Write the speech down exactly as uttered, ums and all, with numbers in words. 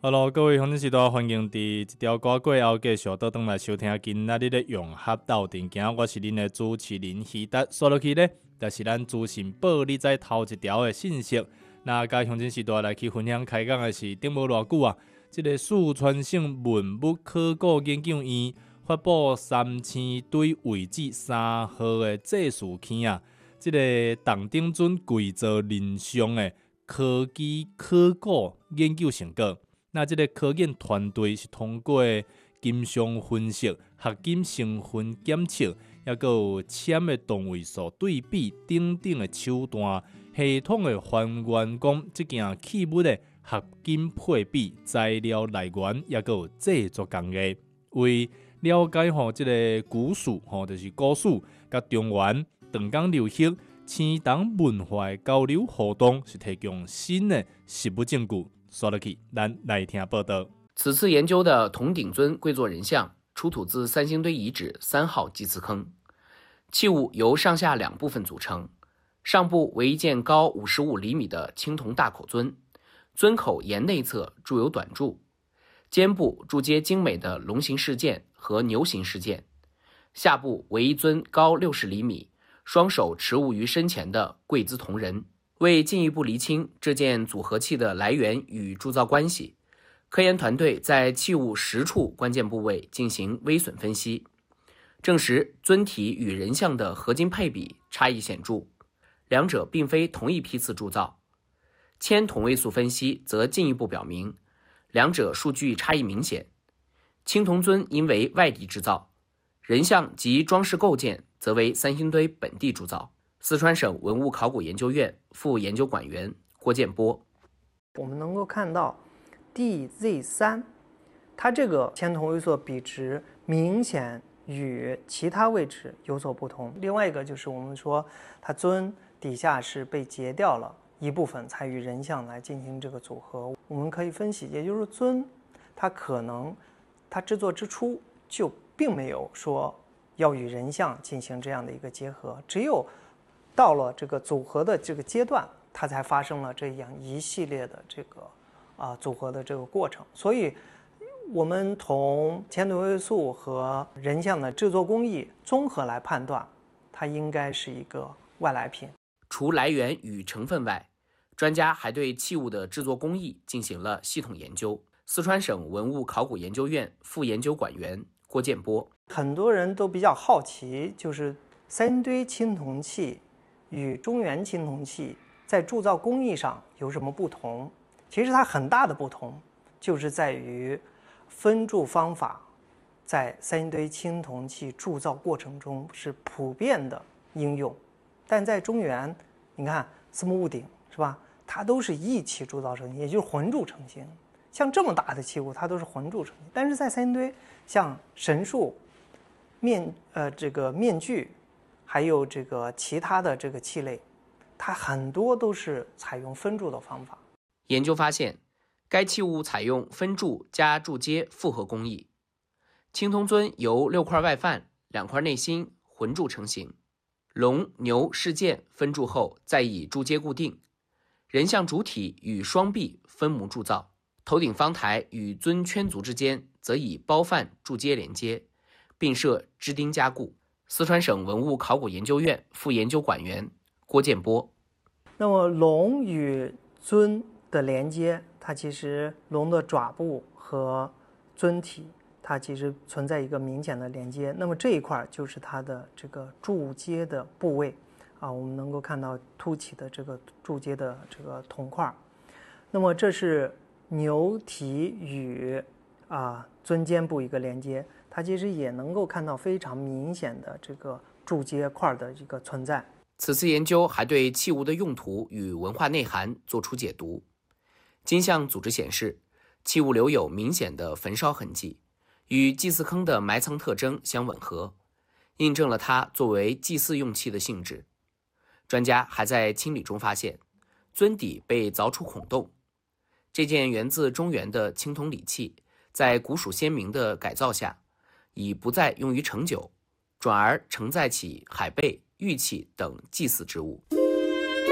Hello，各位乡亲时代，欢迎伫一条歌过后继续倒转来收听今仔日的融合斗阵行。我是恁的主持人希达，说落去呢，就是咱资讯报你在头一条的信息。那甲乡亲时代来去分享开讲的是顶无偌久啊，即、这个四川省文物考古研究院发布三星堆位置三号的祭祀坑啊，即、这个洞顶尊跪坐人像的科技考古研究成果。那这个科研团队是通过金属分析、合金成分检测，也个有铅的同位素对比等等的手段，系统的还原讲这件器物的合金配比、材料来源，也个有制作工艺，为了解吼这个古史吼，就是古史甲中原长江流域青铜文化的交流互动，是提供新的实物证据。说落去，咱来听报道。 此次研究的铜顶尊跪坐人像出土自三星堆遗址三号祭祀坑，器物由上下两部分组成，上部为一件高五十五厘米的青铜大口尊，尊口沿内侧铸有短柱，肩部铸接精美的龙形饰件和牛形饰件，下部为一尊高六十厘米、双手持物于身前的跪姿铜人。为进一步厘清这件组合器的来源与铸造关系，科研团队在器物十处关键部位进行微损分析，证实尊体与人像的合金配比差异显著，两者并非同一批次铸造。铅同位素分析则进一步表明，两者数据差异明显。青铜尊因为外地制造，人像及装饰构件则为三星堆本地铸造。四川省文物考古研究院副研究馆员郭建波， 我们能够看到 D Z 三， 它这个铅同位素比值明显与其他位置有所不同。另外一个就是我们说它尊底下是被截掉了一部分，才与人像来进行这个组合。我们可以分析，也就是尊它可能它制作之初就并没有说要与人像进行这样的一个结合，只有到了这个组合的这个阶段，它才发生了这样一系列的这个啊、呃、组合的这个过程。所以，我们从铅同位素和人像的制作工艺综合来判断，它应该是一个外来品。 除来源与成分外，专家还对器物的制作工艺进行了系统研究。四川省文物考古研究院副研究馆员郭建波， 很多人都比较好奇，就是三星堆青铜器与中原青铜器在铸造工艺上有什么不同？其实它很大的不同就是在于分铸方法在三星堆青铜器铸造过程中是普遍的应用，但在中原，你看司母戊鼎是吧？它都是一起铸造成型，也就是混铸成型。像这么大的器物，它都是混铸成型。但是在三星堆，像神树、面呃这个面具，还有这个其他的这个器类，它很多都是采用分铸的方法。 研究发现，该器物采用分铸加铸接复合工艺。青铜尊由六块外范、两块内芯混铸成型，龙、牛饰件分铸后再以铸接固定，人像主体与双臂分模铸造，头顶方台与尊圈足之间则以包范铸接连接，并设支钉加固。四川省文物考古研究院副研究馆员郭建波， 那么龙与尊的连接，它其实龙的爪部和尊体，它其实存在一个明显的连接。那么这一块就是它的这个铸接的部位啊，我们能够看到凸起的这个铸接的这个铜块。那么这是牛体与啊尊肩部一个连接。它其实也能够看到非常明显的这个铸接块的一个存在。 此次研究还对器物的用途与文化内涵作出解读。金像组织显示，器物留有明显的焚烧痕迹，与祭祀坑的埋藏特征相吻合，印证了它作为祭祀用器的性质。专家还在清理中发现，尊底被凿出孔洞。这件源自中原的青铜礼器，在古蜀先民的改造下，已不再用于盛酒，转而承载起海贝、玉器等祭祀之物。